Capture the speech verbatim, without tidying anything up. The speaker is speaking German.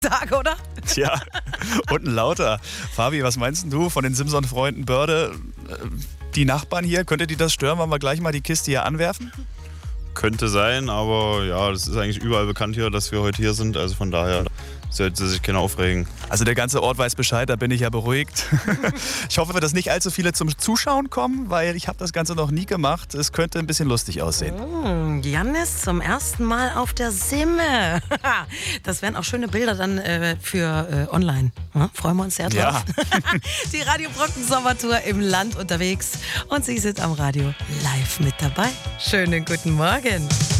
Tag, oder? Tja, unten lauter. Fabi, was meinst du von den Simson-Freunden Börde? Die Nachbarn hier, könnte die das stören, wenn wir gleich mal die Kiste hier anwerfen? Könnte sein, aber ja, das ist eigentlich überall bekannt hier, dass wir heute hier sind. Also von daher sollte sich keiner aufregen. Also der ganze Ort weiß Bescheid, da bin ich ja beruhigt. Ich hoffe, dass nicht allzu viele zum Zuschauen kommen, weil ich habe das Ganze noch nie gemacht. Es könnte ein bisschen lustig aussehen. Oh, Jannis zum ersten Mal auf der Simme. Das wären auch schöne Bilder dann äh, für äh, online. Hm? Freuen wir uns sehr drauf. Ja. Die Radio Brocken Sommertour im Land unterwegs und Sie sind am Radio live mit dabei. Schönen guten Morgen.